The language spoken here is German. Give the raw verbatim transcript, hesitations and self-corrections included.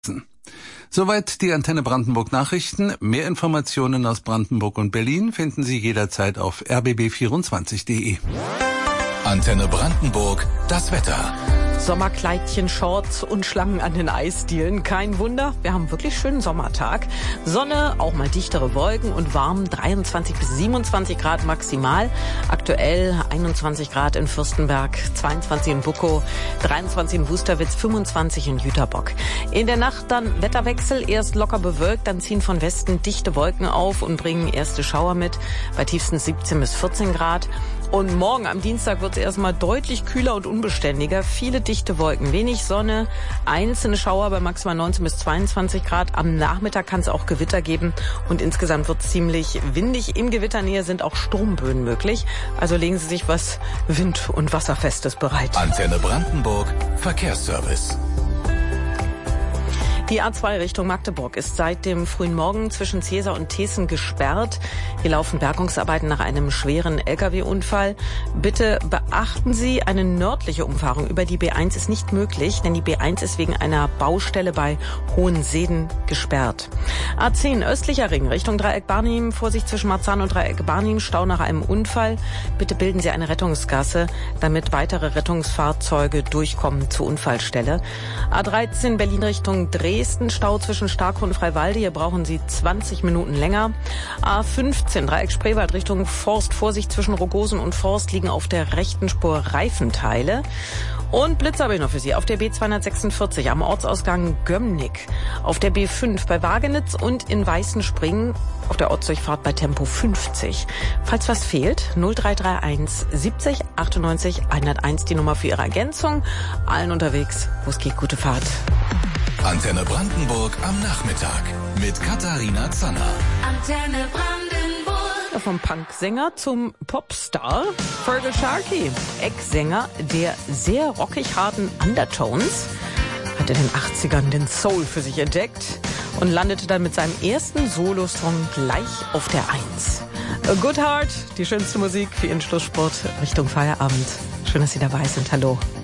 Soweit die Antenne Brandenburg Nachrichten. Mehr Informationen aus Brandenburg und Berlin finden Sie jederzeit auf r b b vierundzwanzig punkt d e. Antenne Brandenburg, das Wetter. Sommerkleidchen, Shorts und Schlangen an den Eisdielen. Kein Wunder, wir haben wirklich schönen Sommertag. Sonne, auch mal dichtere Wolken und warm, dreiundzwanzig bis siebenundzwanzig Grad maximal. Aktuell einundzwanzig Grad in Fürstenberg, zweiundzwanzig in Bukow, dreiundzwanzig in Wusterwitz, fünfundzwanzig in Jüterbock. In der Nacht dann Wetterwechsel, erst locker bewölkt, dann ziehen von Westen dichte Wolken auf und bringen erste Schauer mit, bei tiefstens siebzehn bis vierzehn Grad. Und morgen am Dienstag wird es erstmal deutlich kühler und unbeständiger. Viele dichte Wolken, wenig Sonne, einzelne Schauer bei maximal neunzehn bis zweiundzwanzig Grad. Am Nachmittag kann es auch Gewitter geben und insgesamt wird es ziemlich windig. In Gewitternähe sind auch Sturmböen möglich. Also legen Sie sich was Wind- und Wasserfestes bereit. Antenne Brandenburg, Verkehrsservice. Die A zwei Richtung Magdeburg ist seit dem frühen Morgen zwischen Zehser und Thesen gesperrt. Hier laufen Bergungsarbeiten nach einem schweren L K W-Unfall. Bitte beachten Sie, eine nördliche Umfahrung über die B eins ist nicht möglich, denn die B eins ist wegen einer Baustelle bei Hohenseeden gesperrt. A zehn östlicher Ring Richtung Dreieck Barnim, Vorsicht zwischen Marzahn und Dreieck Barnim, Stau nach einem Unfall. Bitte bilden Sie eine Rettungsgasse, damit weitere Rettungsfahrzeuge durchkommen zur Unfallstelle. A dreizehn Berlin Richtung Dresden. Stau zwischen Starke und Freiwalde. Hier brauchen Sie zwanzig Minuten länger. A fünfzehn Dreieck Spreewald Richtung Forst. Vorsicht zwischen Rogosen und Forst, liegen auf der rechten Spur Reifenteile. Und Blitz habe ich noch für Sie auf der B zweihundertsechsundvierzig am Ortsausgang Gömmnick. Auf der B fünf bei Wagenitz und in Weißenspringen auf der Ortsdurchfahrt bei Tempo fünfzig. Falls was fehlt, null drei drei eins siebzig achtundneunzig hunderteins die Nummer für Ihre Ergänzung. Allen unterwegs, wo es geht, gute Fahrt. Antenne Brandenburg am Nachmittag mit Katharina Zanner. Antenne Brandenburg. Vom Punksänger zum Popstar. Fergal Sharkey, Ex-Sänger der sehr rockig harten Undertones, hat in den achtzigern den Soul für sich entdeckt und landete dann mit seinem ersten Solo-Song gleich auf der Eins. A Good Heart, die schönste Musik für Ihren Schlusssport Richtung Feierabend. Schön, dass Sie dabei sind. Hallo.